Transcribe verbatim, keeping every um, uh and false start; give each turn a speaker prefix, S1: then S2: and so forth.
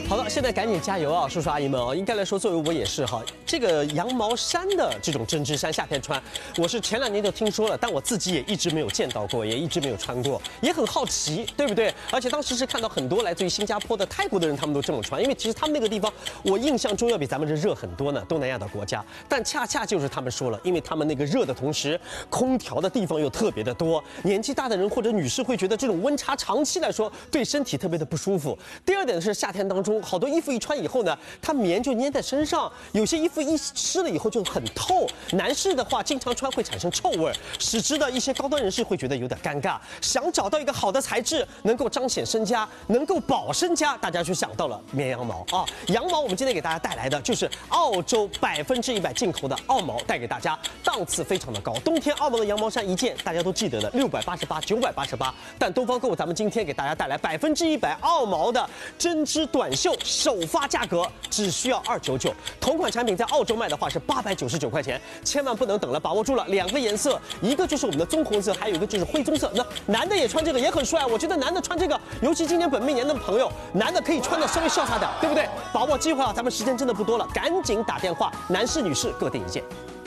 S1: 好了，现在赶紧加油啊，叔叔阿姨们啊！应该来说，作为我也是哈，这个羊毛衫的这种针织衫，夏天穿，我是前两年就听说了，但我自己也一直没有见到过，也一直没有穿过，也很好奇，对不对？而且当时是看到很多来自于新加坡的、泰国的人，他们都这么穿，因为其实他们那个地方，我印象中要比咱们这热很多呢，东南亚的国家。但恰恰就是他们说了，因为他们那个热的同时，空调的地方又特别的多，年纪大的人或者女士会觉得这种温差长期来说对身体特别的不舒服。第二点是夏天当中，好多衣服一穿以后呢，它棉就粘在身上，有些衣服一湿了以后就很透。男士的话，经常穿会产生臭味，使之的一些高端人士会觉得有点尴尬。想找到一个好的材质，能够彰显身家，能够保身家，大家就想到了绵羊毛啊。羊毛，我们今天给大家带来的就是澳洲百分之一百进口的澳毛，带给大家，档次非常的高。冬天澳毛的羊毛衫一件，大家都记得的，六百八十八、九百八十八。但东方购物咱们今天给大家带来百分之一百澳毛的针织短袖。首发价格只需要二九九，同款产品在澳洲卖的话是八百九十九块钱，千万不能等了，把握住了。两个颜色，一个就是我们的棕红色，还有一个就是灰棕色。那男的也穿这个也很帅，我觉得男的穿这个，尤其今年本命年的朋友，男的可以穿的稍微潇洒点，对不对？把握机会啊，咱们时间真的不多了，赶紧打电话，男士女士各订一件。